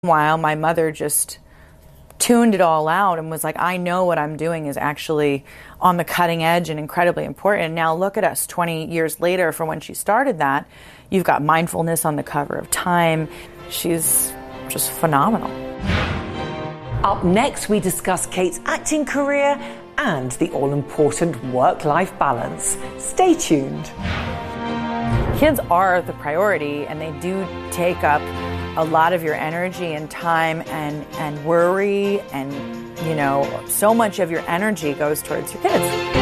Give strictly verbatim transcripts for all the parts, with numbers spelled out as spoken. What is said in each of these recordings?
While my mother just tuned it all out and was like, I know what I'm doing is actually on the cutting edge and incredibly important. And now look at us twenty years later from when she started that. You've got mindfulness on the cover of Time. She's just phenomenal. Up next, we discuss Kate's acting career and the all-important work-life balance. Stay tuned. Kids are the priority, and they do take up a lot of your energy and time and, and worry, and, you know, so much of your energy goes towards your kids.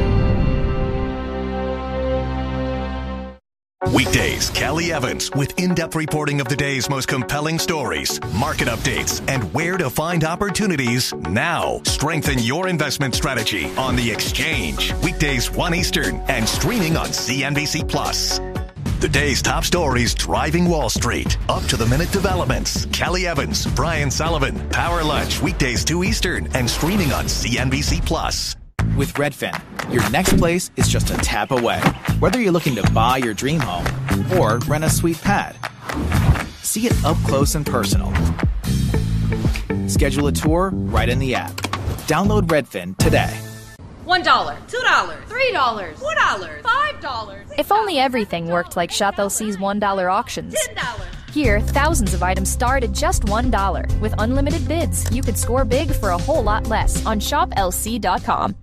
Weekdays, Kelly Evans with in-depth reporting of the day's most compelling stories, market updates, and where to find opportunities now. Strengthen your investment strategy on The Exchange. Weekdays one Eastern and streaming on C N B C Plus. The day's top stories driving Wall Street. Up-to-the-minute developments. Kelly Evans, Brian Sullivan, Power Lunch, weekdays two Eastern and streaming on C N B C Plus. With Redfin, your next place is just a tap away. Whether you're looking to buy your dream home or rent a sweet pad, see it up close and personal. Schedule a tour right in the app. Download Redfin today. One dollar, two dollars, three dollars, four dollars, five dollars. If only everything worked like Shop L C's one dollar auctions. Ten dollars. Here, thousands of items start at just one dollar. With unlimited bids, you could score big for a whole lot less on shop L C dot com.